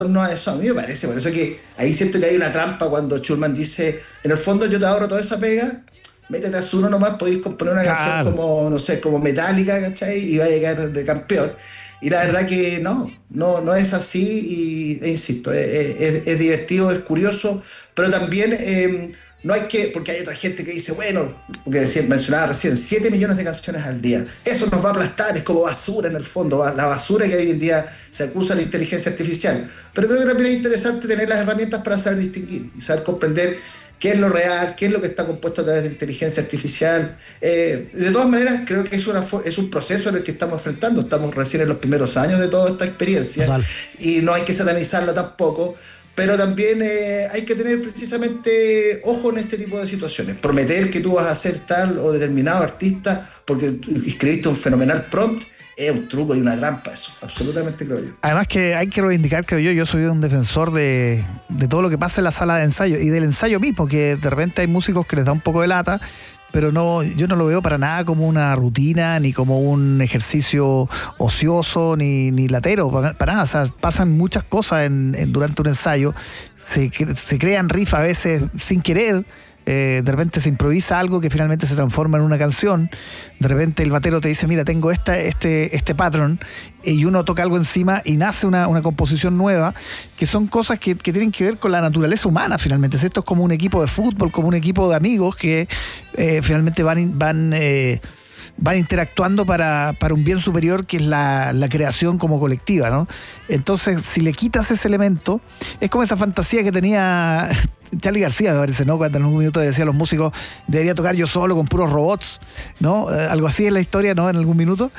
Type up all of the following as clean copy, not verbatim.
torno a eso, a mí me parece. Por eso que ahí siento que hay una trampa cuando Schulman dice, en el fondo yo te ahorro toda esa pega, métete a Zuno nomás, podéis componer una canción como, no sé, como Metallica, ¿cachai? Y va a llegar de campeón. Y la verdad que no es así e insisto, es divertido, es curioso, pero también no hay que, porque hay otra gente que dice, bueno, porque mencionaba recién, 7 millones de canciones al día, eso nos va a aplastar, es como basura en el fondo, la basura que hoy en día se acusa a la inteligencia artificial. Pero creo que también es interesante tener las herramientas para saber distinguir y saber comprender qué es lo real, qué es lo que está compuesto a través de inteligencia artificial. De todas maneras, creo que es un proceso en el que estamos enfrentando. Estamos recién en los primeros años de toda esta experiencia. Total. Y no hay que satanizarla tampoco. Pero también hay que tener precisamente ojo en este tipo de situaciones. Prometer que tú vas a ser tal o determinado artista porque escribiste un fenomenal prompt es un truco y una trampa, eso, absolutamente, creo yo. Además que hay que reivindicar, creo yo soy un defensor de todo lo que pasa en la sala de ensayo y del ensayo mismo, que de repente hay músicos que les da un poco de lata, pero yo no lo veo para nada como una rutina, ni como un ejercicio ocioso, ni latero, para nada. O sea, pasan muchas cosas durante un ensayo, se crean riffs a veces sin querer. De repente se improvisa algo que finalmente se transforma en una canción. De repente el batero te dice, mira, tengo este patrón, y uno toca algo encima y nace una composición nueva, que son cosas que tienen que ver con la naturaleza humana finalmente. Esto es como un equipo de fútbol, como un equipo de amigos que finalmente van interactuando para un bien superior, que es la creación como colectiva, ¿no? Entonces, si le quitas ese elemento, es como esa fantasía que tenía Charly García, me parece, ¿no? Cuando en un minuto decía a los músicos, debería tocar yo solo con puros robots, ¿no? Algo así es la historia, ¿no? En algún minuto.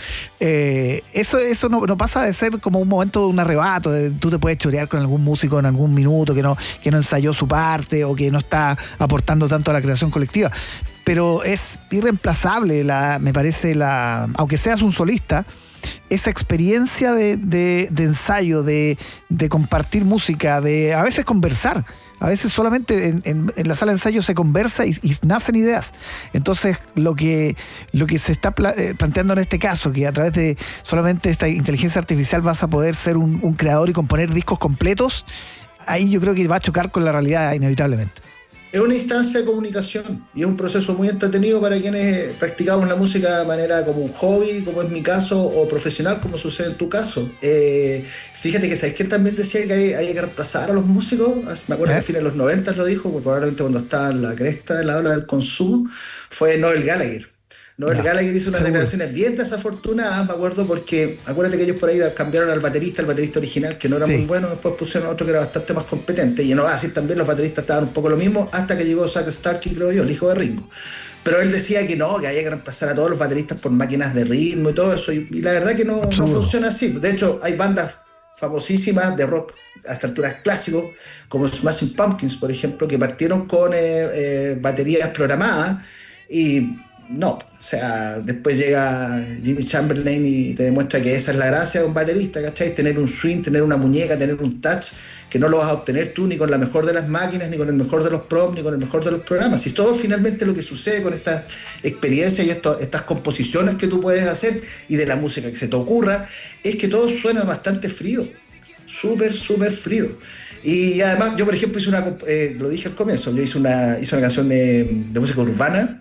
Eso no pasa de ser como un momento de un arrebato, tú te puedes chorear con algún músico en algún minuto que no ensayó su parte o que no está aportando tanto a la creación colectiva. Pero es irreemplazable, me parece, aunque seas un solista, esa experiencia de ensayo, de compartir música, de a veces conversar. A veces solamente en la sala de ensayo se conversa y nacen ideas. Entonces, lo que se está planteando en este caso, que a través de solamente esta inteligencia artificial vas a poder ser un creador y componer discos completos, ahí yo creo que va a chocar con la realidad inevitablemente. Es una instancia de comunicación y es un proceso muy entretenido para quienes practicamos la música de manera como un hobby, como es mi caso, o profesional, como sucede en tu caso. Fíjate que ¿sabes quién también decía que hay que reemplazar a los músicos? Me acuerdo que a fines de los 90 lo dijo, probablemente cuando estaba en la cresta de la ola del consumo, fue Noel Gallagher. Noel Gallagher hizo unas declaraciones bien desafortunadas, me acuerdo, porque acuérdate que ellos por ahí cambiaron al baterista original, que no era muy bueno, después pusieron a otro que era bastante más competente, y en Oasis también los bateristas estaban un poco lo mismo, hasta que llegó Zack Starkey, creo yo, el hijo de Ringo. Pero él decía que no, que había que reemplazar a todos los bateristas por máquinas de ritmo y todo eso, y la verdad que no funciona así. De hecho, hay bandas famosísimas de rock a estas alturas clásicos, como Smashing Pumpkins, por ejemplo, que partieron con baterías programadas, y no, o sea, después llega Jimmy Chamberlain y te demuestra que esa es la gracia de un baterista, ¿cachai? Tener un swing, tener una muñeca, tener un touch, que no lo vas a obtener tú ni con la mejor de las máquinas, ni con el mejor de los prompts, ni con el mejor de los programas. Y todo finalmente lo que sucede con estas experiencias y estas composiciones que tú puedes hacer y de la música que se te ocurra, es que todo suena bastante frío, súper frío. Y además, yo por ejemplo hice lo dije al comienzo, yo hice una canción de música urbana,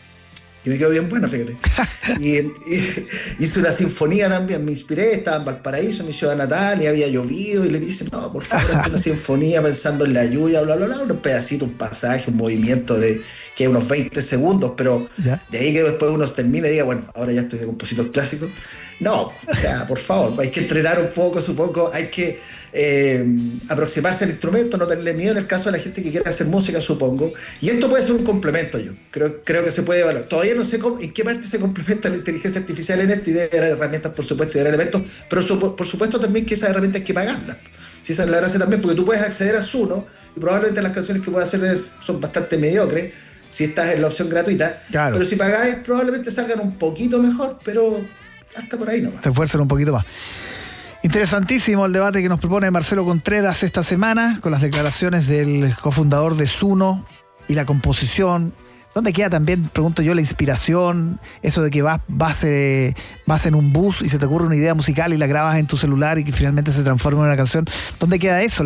y me quedó bien buena, fíjate. Y hice una sinfonía también, me inspiré, estaba en Valparaíso, mi ciudad natal, y había llovido, y le dije, no, por favor, hazte una sinfonía pensando en la lluvia, bla, bla, bla, un pedacito, un pasaje, un movimiento de que unos 20 segundos, pero de ahí que después uno termina y diga, bueno, ahora ya estoy de compositor clásico. No, o sea, por favor, hay que entrenar un poco, supongo, hay que aproximarse al instrumento, no tenerle miedo en el caso de la gente que quiere hacer música, supongo. Y esto puede ser un complemento, yo creo que se puede evaluar. Todavía no sé en qué parte se complementa la inteligencia artificial en esto, y debe haber herramientas, por supuesto, y debe haber elementos, pero por supuesto también que esas herramientas hay que pagarlas. Si esa es la gracia también, porque tú puedes acceder a Zuno y probablemente las canciones que puedes hacer son bastante mediocres si estás en la opción gratuita, claro. Pero si pagáis probablemente salgan un poquito mejor, pero hasta por ahí nomás. Te esfuerzan un poquito más. Interesantísimo el debate que nos propone Marcelo Contreras esta semana, con las declaraciones del cofundador de Zuno y la composición, ¿Dónde queda también, pregunto yo, la inspiración? Eso de que vas en un bus y se te ocurre una idea musical y la grabas en tu celular y que finalmente se transforma en una canción. ¿Dónde queda eso?